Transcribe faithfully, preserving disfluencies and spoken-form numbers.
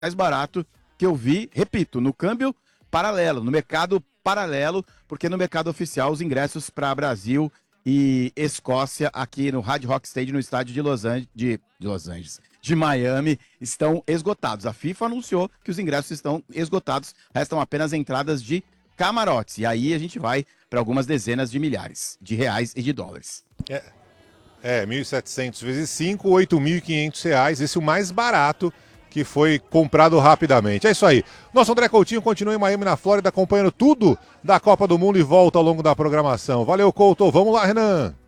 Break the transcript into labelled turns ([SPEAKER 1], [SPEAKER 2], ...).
[SPEAKER 1] mais barato que eu vi, repito, no câmbio paralelo, no mercado paralelo, porque no mercado oficial os ingressos para Brasil e Escócia aqui no Hard Rock Stadium, no estádio de Los Angeles, de, de Los Angeles, de Miami, estão esgotados. A FIFA anunciou que os ingressos estão esgotados, restam apenas entradas de camarotes. E aí a gente vai para algumas dezenas de milhares de reais e de dólares.
[SPEAKER 2] É, é mil e setecentos vezes cinco, oito mil e quinhentos reais, esse é o mais barato que foi comprado rapidamente. É isso aí. Nosso André Coutinho continua em Miami, na Flórida, acompanhando tudo da Copa do Mundo e volta ao longo da programação. Valeu, Couto. Vamos lá, Renan.